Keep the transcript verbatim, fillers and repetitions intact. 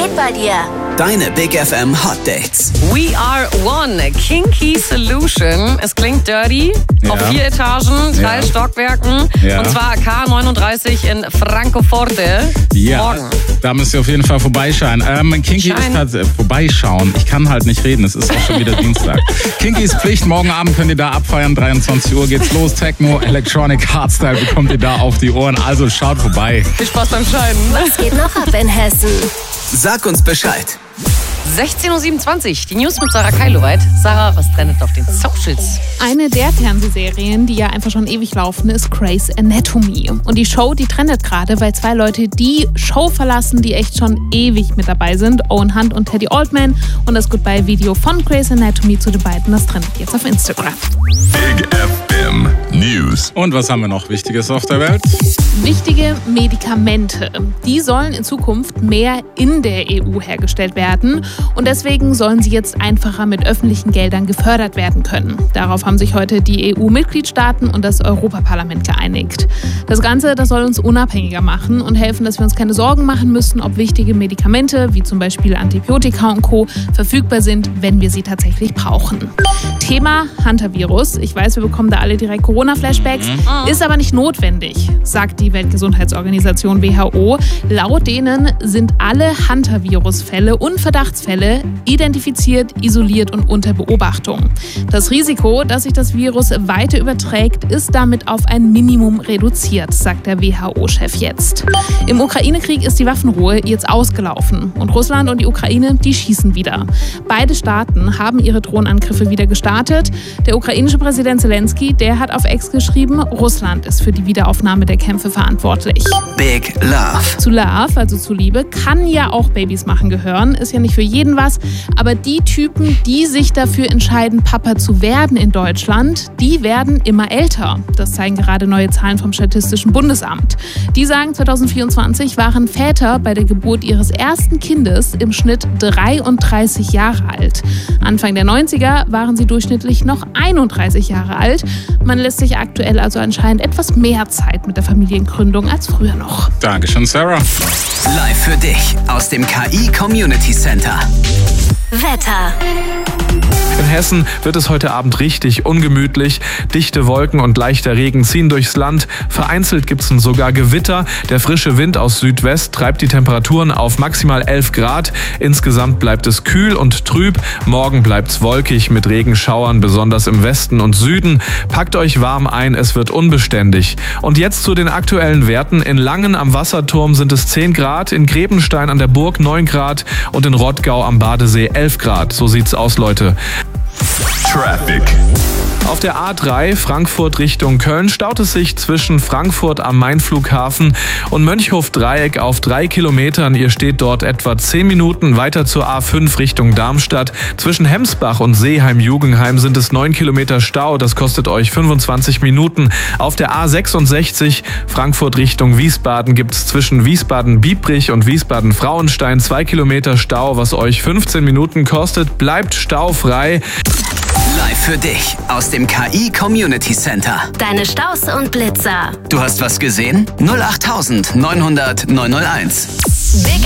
geht bei dir? Deine Big F M Hot Dates. We are one. Kinky Solution. Es klingt dirty. Ja. Auf vier Etagen, drei Ja. Stockwerken. Ja. Und zwar K neununddreißig in Francoforte. Ja, Morgen. da müsst ihr auf jeden Fall vorbeischauen. Ähm, Kinky Schein. ist halt, äh, vorbeischauen. Ich kann halt nicht reden, es ist auch schon wieder Dienstag. Kinky ist Pflicht, morgen Abend könnt ihr da abfeiern, dreiundzwanzig Uhr geht's los. Techno, Electronic, Hardstyle bekommt ihr da auf die Ohren, also schaut vorbei. Viel Spaß beim Scheiden. Was geht noch ab in Hessen? Sag uns Bescheid. sechzehn Uhr siebenundzwanzig. Die News mit Sarah Keiloweit. Sarah, was trendet auf den Socials? Eine der Fernsehserien, die ja einfach schon ewig laufen, ist Grey's Anatomy. Und die Show, die trendet gerade, weil zwei Leute die Show verlassen, die echt schon ewig mit dabei sind. Owen Hunt und Teddy Altman. Und das Goodbye-Video von Grey's Anatomy zu den beiden, das trendet jetzt auf Instagram. Big F M News. Und was haben wir noch Wichtiges auf der Welt? Wichtige Medikamente, die sollen in Zukunft mehr in der E U hergestellt werden. Und deswegen sollen sie jetzt einfacher mit öffentlichen Geldern gefördert werden können. Darauf haben sich heute die E U-Mitgliedstaaten und das Europaparlament geeinigt. Das Ganze, das soll uns unabhängiger machen und helfen, dass wir uns keine Sorgen machen müssen, ob wichtige Medikamente, wie zum Beispiel Antibiotika und Co., verfügbar sind, wenn wir sie tatsächlich brauchen. Thema Hantavirus. Ich weiß, wir bekommen da alle direkt Corona-Flashbacks, ist aber nicht notwendig, sagt die Weltgesundheitsorganisation W H O. Laut denen sind alle Hantavirus-Fälle und Verdachtsfälle identifiziert, isoliert und unter Beobachtung. Das Risiko, dass sich das Virus weiter überträgt, ist damit auf ein Minimum reduziert, sagt der W H O-Chef jetzt. Im Ukraine-Krieg ist die Waffenruhe jetzt ausgelaufen und Russland und die Ukraine, die schießen wieder. Beide Staaten haben ihre Drohnenangriffe wieder gestartet. Der ukrainische Präsident Zelensky, der hat auf X geschrieben, Russland ist für die Wiederaufnahme der Kämpfe verantwortlich. Big Love. Zu Love, also zu Liebe, kann ja auch Babys machen gehören. Ist ja nicht für jeden was. Aber die Typen, die sich dafür entscheiden, Papa zu werden in Deutschland, die werden immer älter. Das zeigen gerade neue Zahlen vom Statistischen Bundesamt. Die sagen, zwanzig vierundzwanzig waren Väter bei der Geburt ihres ersten Kindes im Schnitt dreiunddreißig Jahre alt. Anfang der neunziger waren sie durchschnittlich noch einunddreißig Jahre alt. Man lässt sich aktuell also anscheinend etwas mehr Zeit mit der Familiengründung als früher noch. Dankeschön, Sarah. Live für dich aus dem K I Community Center. Wetter. In Hessen wird es heute Abend richtig ungemütlich. Dichte Wolken und leichter Regen ziehen durchs Land. Vereinzelt gibt es sogar Gewitter. Der frische Wind aus Südwest treibt die Temperaturen auf maximal elf Grad. Insgesamt bleibt es kühl und trüb. Morgen bleibt es wolkig mit Regenschauern, besonders im Westen und Süden. Packt euch warm ein, es wird unbeständig. Und jetzt zu den aktuellen Werten. In Langen am Wasserturm sind es zehn Grad, in Grebenstein an der Burg neun Grad und in Rottgau am Badesee elf Grad. So sieht's aus, Leute. Traffic. Auf der A drei Frankfurt Richtung Köln staut es sich zwischen Frankfurt am Main-Flughafen und Mönchhof-Dreieck auf drei Kilometern. Ihr steht dort etwa zehn Minuten. Weiter zur A fünf Richtung Darmstadt. Zwischen Hemsbach und Seeheim-Jugenheim sind es neun Kilometer Stau. Das kostet euch fünfundzwanzig Minuten. Auf der A sechsundsechzig Frankfurt Richtung Wiesbaden gibt es zwischen Wiesbaden-Biebrich und Wiesbaden-Frauenstein zwei Kilometer Stau, was euch fünfzehn Minuten kostet. Bleibt staufrei. Live für dich aus dem K I Community Center. Deine Staus und Blitzer. Du hast was gesehen? null acht neunhundert neunhunderteins. Big